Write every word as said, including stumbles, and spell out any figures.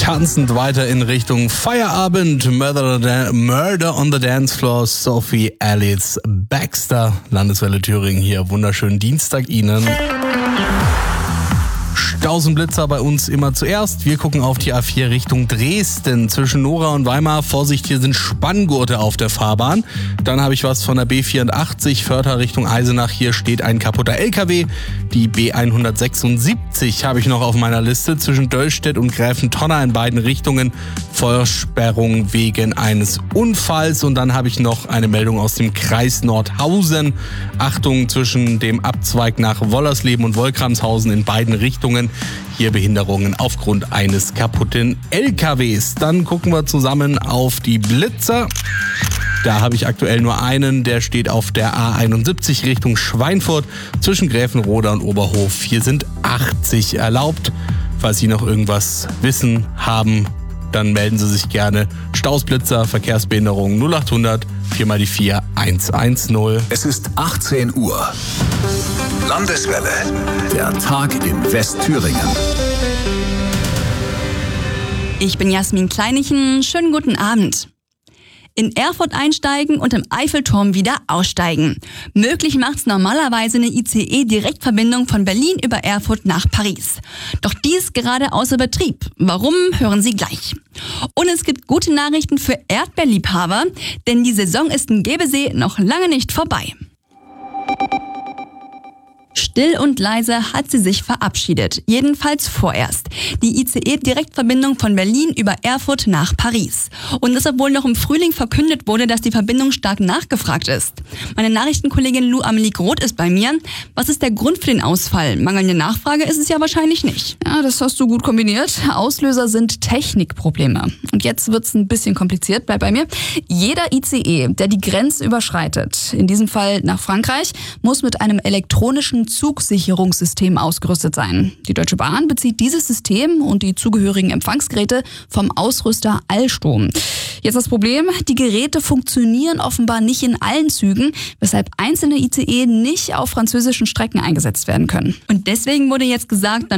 tanzend weiter in Richtung Feierabend. Murder, Murder on the Dance Floor, Sophie Alice Baxter. Landeswelle Thüringen hier. Wunderschönen Dienstag Ihnen. Staus und Blitzer bei uns immer zuerst. Wir gucken auf die A vier Richtung Dresden. Zwischen Nora und Weimar, Vorsicht, hier sind Spanngurte auf der Fahrbahn. Dann habe ich was von der B vierundachtzig, Vörter Richtung Eisenach. Hier steht ein kaputter L K W. Die B hundertsechsundsiebzig habe ich noch auf meiner Liste. Zwischen Döllstedt und Gräfentonner in beiden Richtungen Vorsperrung wegen eines Unfalls. Und dann habe ich noch eine Meldung aus dem Kreis Nordhausen. Achtung, zwischen dem Abzweig nach Wollersleben und Wolkramshausen in beiden Richtungen. Hier Behinderungen aufgrund eines kaputten L K Ws. Dann gucken wir zusammen auf die Blitzer. Da habe ich aktuell nur einen, der steht auf der A einundsiebzig Richtung Schweinfurt zwischen Gräfenroda und Oberhof. Hier sind achtzig erlaubt. Falls Sie noch irgendwas wissen, haben, dann melden Sie sich gerne. Staus, Blitzer, Verkehrsbehinderung null achthundert vier mal die vier eins eins null. Es ist achtzehn Uhr. Landeswelle. Der Tag in Westthüringen. Ich bin Jasmin Kleinichen. Schönen guten Abend. In Erfurt einsteigen und im Eiffelturm wieder aussteigen. Möglich macht's normalerweise eine I C E-Direktverbindung von Berlin über Erfurt nach Paris. Doch die ist gerade außer Betrieb. Warum, hören Sie gleich. Und es gibt gute Nachrichten für Erdbeerliebhaber, denn die Saison ist in Gebesee noch lange nicht vorbei. Still und leise hat sie sich verabschiedet, jedenfalls vorerst. Die I C E-Direktverbindung von Berlin über Erfurt nach Paris. Und das, obwohl noch im Frühling verkündet wurde, dass die Verbindung stark nachgefragt ist. Meine Nachrichtenkollegin Lou Amelie Groth ist bei mir. Was ist der Grund für den Ausfall? Mangelnde Nachfrage ist es ja wahrscheinlich nicht. Ja, das hast du gut kombiniert. Auslöser sind Technikprobleme. Und jetzt wird's ein bisschen kompliziert, bleib bei mir. Jeder I C E, der die Grenze überschreitet, in diesem Fall nach Frankreich, muss mit einem elektronischen Zugsicherungssystem ausgerüstet sein. Die Deutsche Bahn bezieht dieses System und die zugehörigen Empfangsgeräte vom Ausrüster Alstom. Jetzt das Problem, die Geräte funktionieren offenbar nicht in allen Zügen, weshalb einzelne I C E nicht auf französischen Strecken eingesetzt werden können. Und deswegen wurde jetzt gesagt,